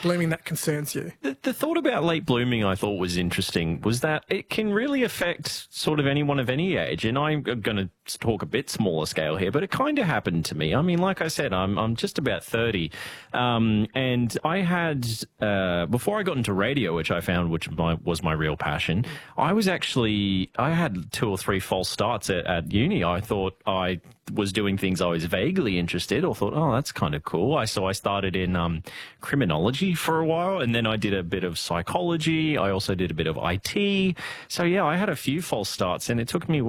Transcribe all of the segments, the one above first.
blooming that concerns you? The thought about late blooming I thought was interesting was that it can really affect sort of anyone of any age. And I'm going to talk a bit smaller scale here, but it kind of happened to me. I mean, like I said, I'm just about 30. And I had, before I got into radio, which I found was my real passion, I had 2 or 3 false starts at uni. I thought I was doing things I was vaguely interested or thought, oh, that's kind of cool. So I started in criminology for a while, and then I did a bit of psychology. I also did a bit of IT. So, yeah, I had a few false starts, and it took me,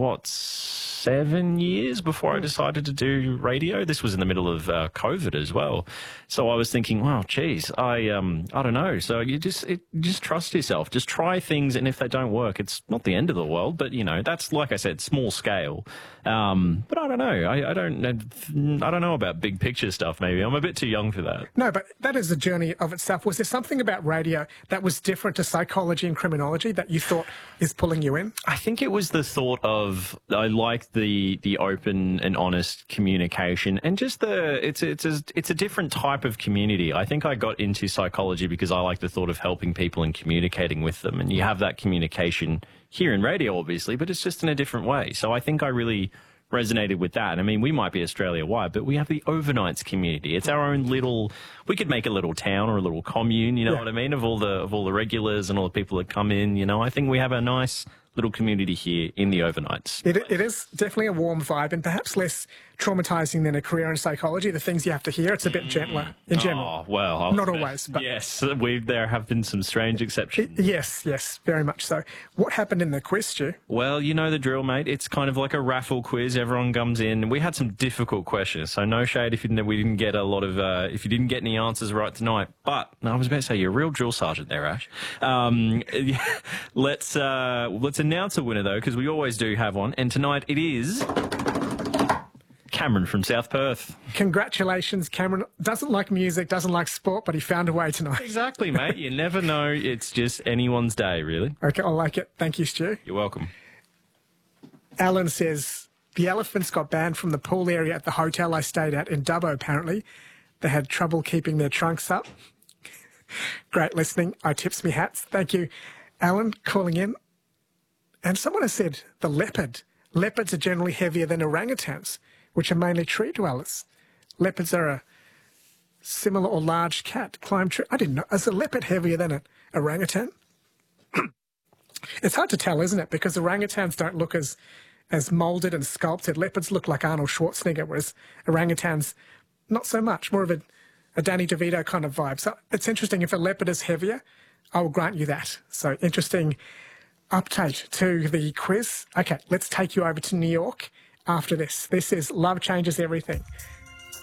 7 years before I decided to do radio. This was in the middle of COVID as well. So I was thinking, wow, geez, I don't know. So you just trust yourself. Just try things, and if they don't work, it's not the end of the world. But, that's, like I said, small scale. But I don't know. I don't know about big picture stuff, maybe. I'm a bit too young for that. No, but that is a journey of itself. Was there something about radio that was different to psychology and criminology that you thought is pulling you in? I think it was the thought of, I like the open and honest communication, and just it's a different type of community. I think I got into psychology because I like the thought of helping people and communicating with them, and you have that communication here in radio, obviously, but it's just in a different way. So I think I really resonated with that. I mean, we might be Australia-wide, but we have the overnights community. It's our own we could make a little town or a little commune, you know what I mean, of all the regulars and all the people that come in, I think we have a nice little community here in the overnights. It is definitely a warm vibe, and perhaps less traumatizing than a career in psychology. The things you have to hear, it's a bit gentler in general. Oh, well. Not always, but... Yes, there have been some strange exceptions. Yes, very much so. What happened in the quiz, Stu? Well, you know the drill, mate. It's kind of like a raffle quiz. Everyone comes in. We had some difficult questions, so no shade if you didn't get if you didn't get any answers right tonight. But I was about to say, you're a real drill sergeant there, Ash. Let's announce a winner, though, because we always do have one. And tonight it is Cameron from South Perth. Congratulations, Cameron. Doesn't like music, doesn't like sport, but he found a way tonight. Exactly, mate. You never know. It's just anyone's day, really. Okay, I like it. Thank you, Stu. You're welcome. Alan says, the elephants got banned from the pool area at the hotel I stayed at in Dubbo, apparently. They had trouble keeping their trunks up. Great listening. I tips me hats. Thank you, Alan, calling in. And someone has said the leopard. Leopards are generally heavier than orangutans, which are mainly tree dwellers. Leopards are a similar or large cat. Climb tree. I didn't know. Is a leopard heavier than an orangutan? It's hard to tell, isn't it? Because orangutans don't look as moulded and sculpted. Leopards look like Arnold Schwarzenegger, whereas orangutans, not so much. More of a Danny DeVito kind of vibe. So it's interesting. If a leopard is heavier, I will grant you that. So interesting update to the quiz. Okay, let's take you over to New York after this. This is Love Changes Everything.